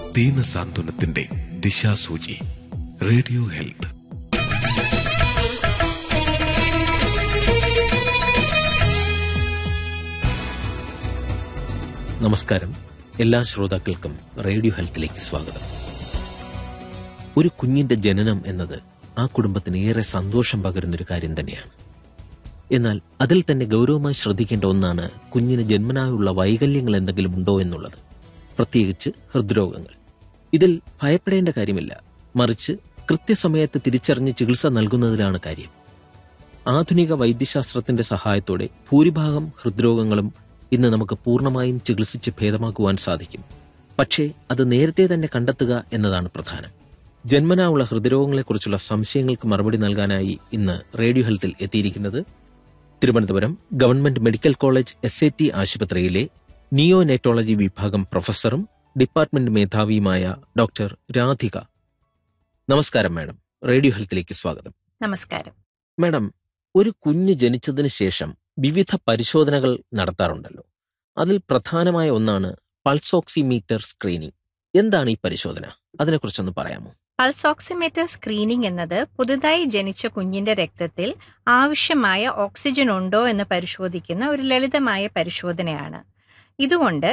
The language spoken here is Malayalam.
ദീനസാന്ത്വനത്തിന്റെ ദിശാസൂചി. Radio health. നമസ്കാരം. എല്ലാ ശ്രോതാക്കൾക്കും റേഡിയോ ഹെൽത്തിലേക്ക് സ്വാഗതം. ഒരു കുഞ്ഞിന്റെ ജനനം എന്നത് ആ കുടുംബത്തിന് ഏറെ സന്തോഷം പകരുന്നൊരു കാര്യം തന്നെയാണ്. എന്നാൽ അതിൽ തന്നെ ഗൗരവമായി ശ്രദ്ധിക്കേണ്ട ഒന്നാണ് കുഞ്ഞിന് ജന്മനായുള്ള വൈകല്യങ്ങൾ എന്തെങ്കിലും ഉണ്ടോ എന്നുള്ളത്, പ്രത്യേകിച്ച് ഹൃദ്രോഗങ്ങൾ. ഇതിൽ ഭയപ്പെടേണ്ട കാര്യമില്ല, മറിച്ച് കൃത്യസമയത്ത് തിരിച്ചറിഞ്ഞ് ചികിത്സ നൽകുന്നതിലാണ് കാര്യം. ആധുനിക വൈദ്യശാസ്ത്രത്തിന്റെ സഹായത്തോടെ ഭൂരിഭാഗം ഹൃദ്രോഗങ്ങളും ഇന്ന് നമുക്ക് പൂർണ്ണമായും ചികിത്സിച്ച് ഭേദമാക്കുവാൻ സാധിക്കും. പക്ഷേ അത് നേരത്തെ തന്നെ കണ്ടെത്തുക എന്നതാണ് പ്രധാനം. ജന്മനായുള്ള ഹൃദ്രോഗങ്ങളെക്കുറിച്ചുള്ള സംശയങ്ങൾക്ക് മറുപടി നൽകാനായി ഇന്ന് റേഡിയോ ഹെൽത്തിൽ എത്തിയിരിക്കുന്നത് Thiruvananthapuram government medical college SAT ആശുപത്രിയിലെ നിയോനെറ്റോളജി വിഭാഗം പ്രൊഫസറും ഡിപ്പാർട്ട്മെന്റ് മേധാവിയുമായ ഡോക്ടർ രാധിക. നമസ്കാരം മാഡം, റേഡിയോ ഹെൽത്തിലേക്ക് സ്വാഗതം. നമസ്കാരം. മാഡം, ഒരു കുഞ്ഞ് ജനിച്ചതിന് ശേഷം വിവിധ പരിശോധനകൾ നടത്താറുണ്ടല്ലോ. അതിൽ പ്രധാനമായ ഒന്നാണ് പൾസ് ഓക്സിമീറ്റർ സ്ക്രീനിംഗ്. എന്താണ് ഈ പരിശോധന? അതിനെക്കുറിച്ചൊന്ന് പറയാമോ? പൾസ് ഓക്സിമീറ്റർ സ്ക്രീനിംഗ് എന്നത് പുതുതായി ജനിച്ച കുഞ്ഞിന്റെ രക്തത്തിൽ ആവശ്യമായ ഓക്സിജൻ ഉണ്ടോ എന്ന് പരിശോധിക്കുന്ന ഒരു ലളിതമായ പരിശോധനയാണ്. ഇതുകൊണ്ട്